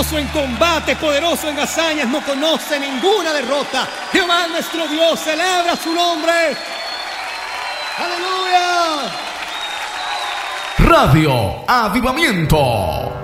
victorioso en combate, poderoso en hazañas, no conoce ninguna derrota. Jehová nuestro Dios, celebra su nombre. ¡Aleluya! Radio Avivamiento.